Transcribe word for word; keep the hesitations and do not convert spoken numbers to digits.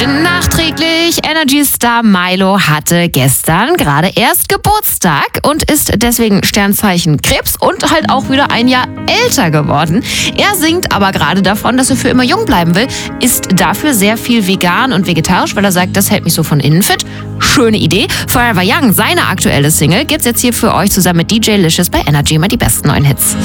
Nachträglich, Energy-Star Milo hatte gestern gerade erst Geburtstag und ist deswegen Sternzeichen Krebs und halt auch wieder ein Jahr älter geworden. Er singt aber gerade davon, dass er für immer jung bleiben will, isst dafür sehr viel vegan und vegetarisch, weil er sagt, das hält mich so von innen fit. Schöne Idee. Forever Young, seine aktuelle Single, gibt's jetzt hier für euch zusammen mit D J Licious bei Energy, mal die besten neuen Hits.